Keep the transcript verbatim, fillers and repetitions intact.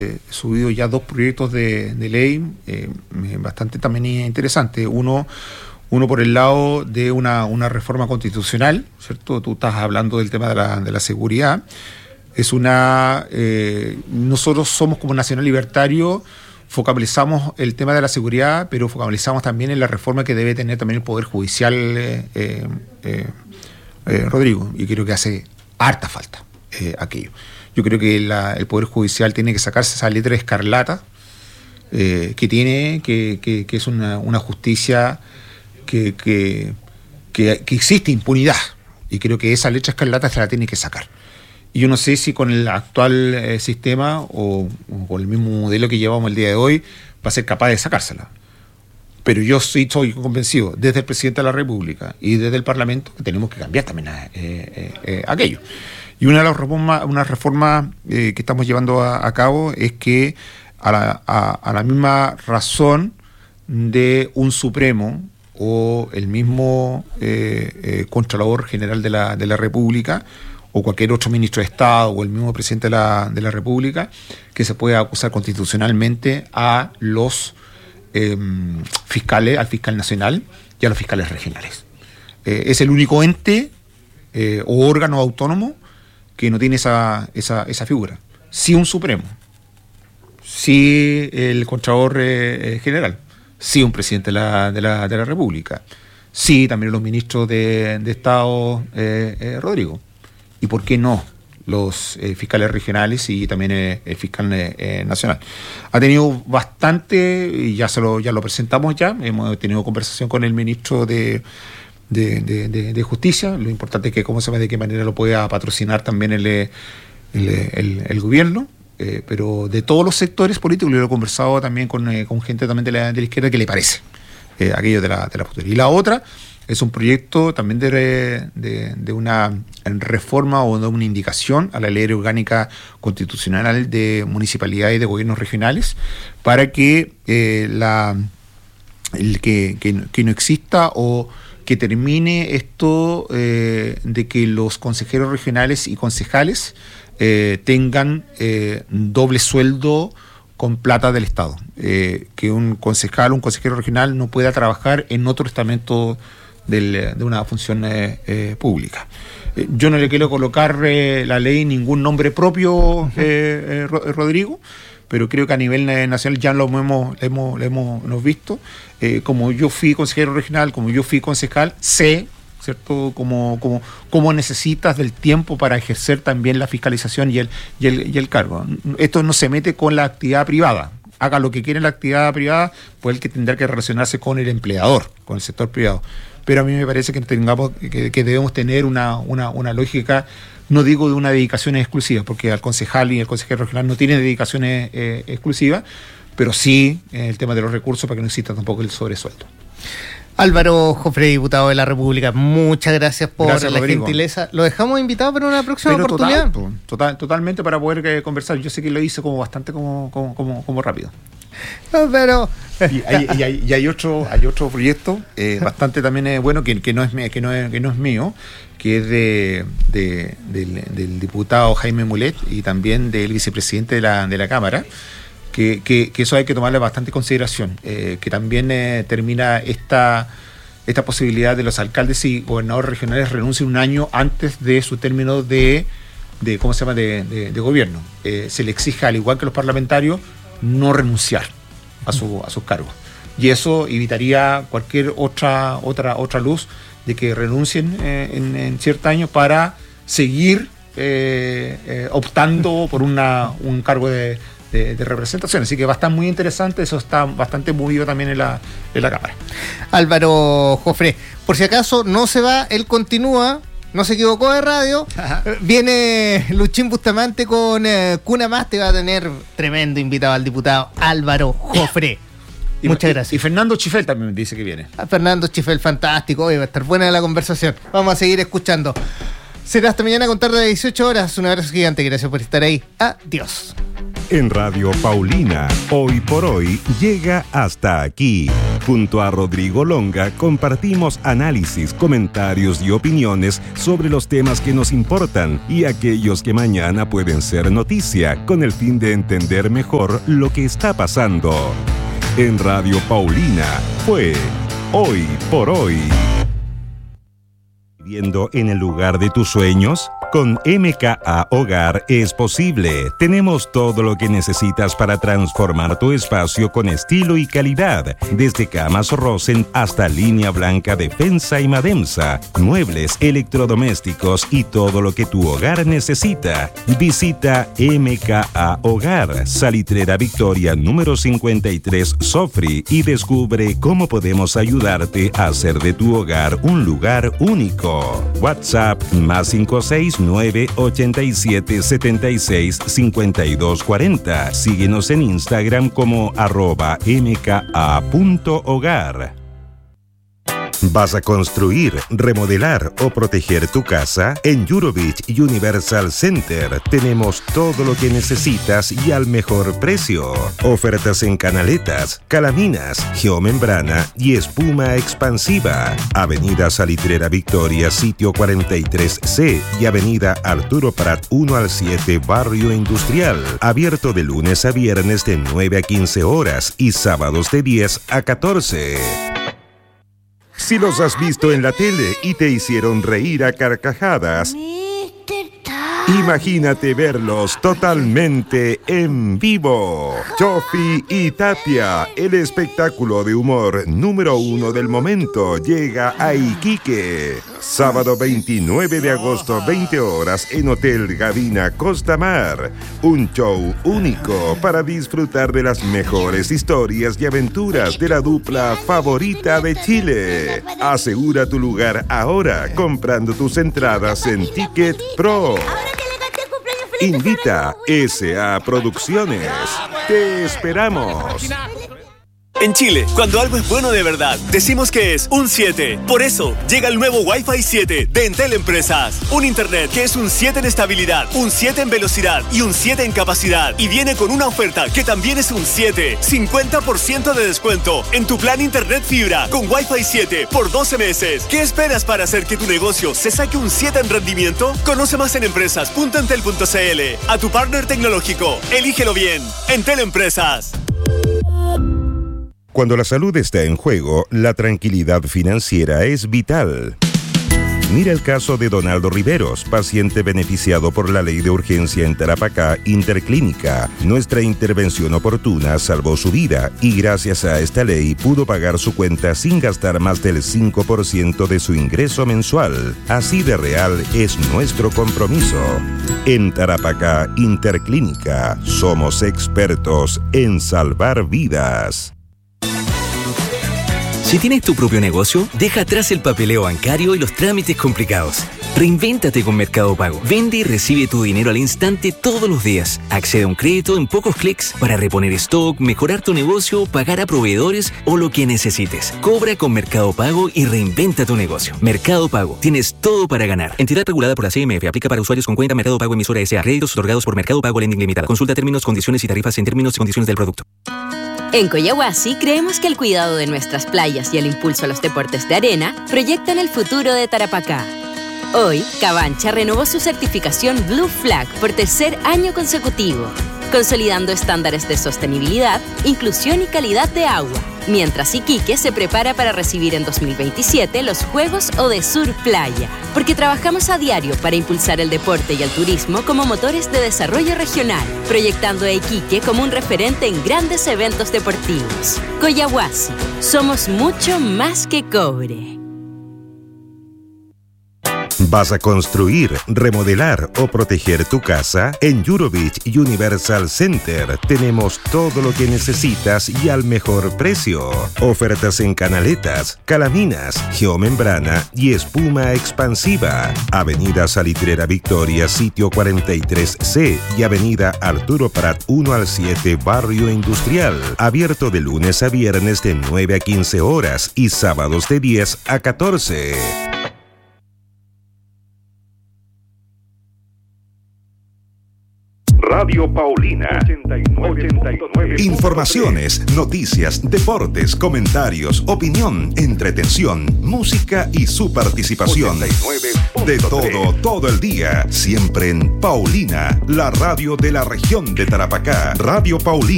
eh, subido ya dos proyectos de, de ley eh, bastante también interesantes. Uno, uno por el lado de una, una reforma constitucional, ¿cierto? Tú estás hablando del tema de la, de la seguridad. Es una... Eh, nosotros somos como Nacional Libertario, focalizamos el tema de la seguridad, pero focalizamos también en la reforma que debe tener también el Poder Judicial, eh, eh, eh, eh, Rodrigo, y creo que hace harta falta eh, aquello. Yo creo que la, el Poder Judicial tiene que sacarse esa letra escarlata eh, que tiene, que, que, que es una, una justicia que, que, que, que existe impunidad, y creo que esa letra escarlata se la tiene que sacar. Y yo no sé si con el actual eh, sistema o, o con el mismo modelo que llevamos el día de hoy va a ser capaz de sacársela. Pero yo sí estoy convencido, desde el presidente de la República y desde el Parlamento, que tenemos que cambiar también a, eh, eh, eh, aquello. Y una de las reformas, una reforma eh, que estamos llevando a, a cabo es que a la, a, a la misma razón de un Supremo o el mismo eh, eh, Contralor General de la, de la República, o cualquier otro ministro de Estado o el mismo presidente de la, de la República, que se pueda acusar constitucionalmente a los eh, fiscales, al fiscal nacional y a los fiscales regionales. Eh, es el único ente eh, o órgano autónomo que no tiene esa, esa, esa figura. Sí un Supremo, sí el Contralor eh, General, sí un presidente de la, de la, de la República, sí también los ministros de, de Estado, eh, eh, Rodrigo. ¿Y por qué no los eh, fiscales regionales y también eh, el fiscal eh, nacional? Ha tenido bastante, y ya, se lo, ya lo presentamos ya, hemos tenido conversación con el ministro de, de, de, de, de Justicia. Lo importante es que cómo se ve, de qué manera lo pueda patrocinar también el, el, el, el gobierno. Eh, pero de todos los sectores políticos, yo lo he conversado también con, eh, con gente también de la, de la izquierda, que le parece eh, aquello de la, de la postura. Y la otra es un proyecto también de, de, de una reforma o de una indicación a la Ley Orgánica Constitucional de Municipalidades y de Gobiernos Regionales para que, eh, la, el que, que, que no exista o que termine esto eh, de que los consejeros regionales y concejales eh, tengan eh, doble sueldo con plata del Estado. Eh, que un concejal o un consejero regional no pueda trabajar en otro estamento Del, de una función eh, eh, pública. Eh, yo no le quiero colocar eh, la ley ningún nombre propio, eh, eh, Rodrigo, pero creo que a nivel nacional ya lo hemos, hemos, lo hemos, lo hemos visto. Eh, como yo fui consejero regional, como yo fui concejal, sé, ¿cierto?, cómo, cómo, cómo necesitas del tiempo para ejercer también la fiscalización y el, y el, y el cargo. Esto no se mete con la actividad privada. Haga lo que quiera en la actividad privada, pues el que tendrá que relacionarse con el empleador, con el sector privado. Pero a mí me parece que tengamos que, que debemos tener una, una, una lógica, no digo de una dedicación exclusiva, porque al concejal y el consejero regional no tienen dedicaciones eh, exclusivas, pero sí en el tema de los recursos para que no exista tampoco el sobresueldo. Álvaro Jofré, diputado de la República, muchas gracias por gracias, la Rodrigo. gentileza. Lo dejamos invitado para una próxima pero oportunidad. Total, total, totalmente para poder eh, conversar. Yo sé que lo hice como bastante como, como, como, como rápido. No, pero y hay, y hay, y hay otro hay otro proyecto eh, bastante también eh, bueno que, que no es que no es que no es mío, que es de, de del, del diputado Jaime Mulet y también del vicepresidente de la de la Cámara, que, que, que eso hay que tomarle bastante consideración, eh, que también eh, termina esta esta posibilidad de los alcaldes y gobernadores regionales renuncien un año antes de su término de de cómo se llama de, de, de gobierno. Eh, se le exige, al igual que los parlamentarios, no renunciar a su a sus cargos, y eso evitaría cualquier otra otra otra luz de que renuncien eh, en, en ciertos años para seguir eh, eh, optando por una un cargo de, de, de representación. Así que va a estar muy interesante, eso está bastante movido también en la en la Cámara. Álvaro Jofré, por si acaso no se va, él continúa. No se equivocó de radio. Ajá. Viene Luchín Bustamante con eh, Cuna Más. Te va a tener tremendo invitado al diputado Álvaro Jofré. Y, Muchas y, gracias. Y Fernando Chifel también dice que viene. A Fernando Chifel, fantástico. Hoy va a estar buena la conversación. Vamos a seguir escuchando. Será hasta mañana con tarde de dieciocho horas. Un abrazo gigante. Gracias por estar ahí. Adiós. En Radio Paulina, hoy por hoy, llega hasta aquí. Junto a Rodrigo Longa compartimos análisis, comentarios y opiniones sobre los temas que nos importan y aquellos que mañana pueden ser noticia, con el fin de entender mejor lo que está pasando. En Radio Paulina fue Hoy por Hoy. ¿Viviendo en el lugar de tus sueños? Con M K A Hogar es posible. Tenemos todo lo que necesitas para transformar tu espacio con estilo y calidad. Desde camas Rosen hasta línea blanca Defensa y Mademsa, muebles, electrodomésticos y todo lo que tu hogar necesita. Visita M K A Hogar, Salitrera Victoria número cincuenta y tres Sofri, y descubre cómo podemos ayudarte a hacer de tu hogar un lugar único. WhatsApp más cinco seis nueve ocho siete siete seis cinco dos cuatro cero. Síguenos en Instagram como arroba mka.hogar. ¿Vas a construir, remodelar o proteger tu casa? En Eurobeach Universal Center tenemos todo lo que necesitas y al mejor precio. Ofertas en canaletas, calaminas, geomembrana y espuma expansiva. Avenida Salitrera Victoria, sitio cuarenta y tres C y Avenida Arturo Prat uno al siete, Barrio Industrial. Abierto de lunes a viernes de nueve a quince horas y sábados de diez a catorce. Si los has visto en la tele y te hicieron reír a carcajadas, imagínate verlos totalmente en vivo. Chofi y Tapia, el espectáculo de humor número uno del momento, llega a Iquique. Sábado veintinueve de agosto, veinte horas, en Hotel Gavina Costa Mar. Un show único para disfrutar de las mejores historias y aventuras de la dupla favorita de Chile. Asegura tu lugar ahora comprando tus entradas en Ticket Pro. Invita S A Producciones. Te esperamos. En Chile, cuando algo es bueno de verdad, decimos que es un siete. Por eso, llega el nuevo Wi-Fi siete de Entel Empresas. Un internet que es un siete en estabilidad, un siete en velocidad y un siete en capacidad. Y viene con una oferta que también es un siete. cincuenta por ciento de descuento en tu plan internet fibra con Wi-Fi siete por doce meses. ¿Qué esperas para hacer que tu negocio se saque un siete en rendimiento? Conoce más en empresas punto entel punto c l. A tu partner tecnológico, elígelo bien. Entel Empresas. Cuando la salud está en juego, la tranquilidad financiera es vital. Mira el caso de Donaldo Riveros, paciente beneficiado por la ley de urgencia en Tarapacá Interclínica. Nuestra intervención oportuna salvó su vida y gracias a esta ley pudo pagar su cuenta sin gastar más del cinco por ciento de su ingreso mensual. Así de real es nuestro compromiso. En Tarapacá Interclínica somos expertos en salvar vidas. Si tienes tu propio negocio, deja atrás el papeleo bancario y los trámites complicados. Reinvéntate con Mercado Pago. Vende y recibe tu dinero al instante todos los días. Accede a un crédito en pocos clics para reponer stock, mejorar tu negocio, pagar a proveedores o lo que necesites. Cobra con Mercado Pago y reinventa tu negocio. Mercado Pago. Tienes todo para ganar. Entidad regulada por la C M F. Aplica para usuarios con cuenta Mercado Pago emisora S A. Créditos otorgados por Mercado Pago Lending Limitada. Consulta términos, condiciones y tarifas en términos y condiciones del producto. En Coyahuasi creemos que el cuidado de nuestras playas y el impulso a los deportes de arena proyectan el futuro de Tarapacá. Hoy, Cabancha renovó su certificación Blue Flag por tercer año consecutivo, consolidando estándares de sostenibilidad, inclusión y calidad de agua, mientras Iquique se prepara para recibir en dos mil veintisiete los Juegos Odesur Playa, porque trabajamos a diario para impulsar el deporte y el turismo como motores de desarrollo regional, proyectando a Iquique como un referente en grandes eventos deportivos. Coyahuasi, somos mucho más que cobre. ¿Vas a construir, remodelar o proteger tu casa? En Eurobeach Universal Center tenemos todo lo que necesitas y al mejor precio. Ofertas en canaletas, calaminas, geomembrana y espuma expansiva. Avenida Salitrera Victoria, sitio cuarenta y tres C y Avenida Arturo Prat uno al siete, Barrio Industrial. Abierto de lunes a viernes de nueve a quince horas y sábados de diez a catorce. Radio Radio Paulina ochenta y nueve punto nueve. Informaciones, noticias, deportes, comentarios, opinión, entretención, música y su participación. De todo, todo el día. Siempre en Paulina, la radio de la región de Tarapacá. Radio Paulina.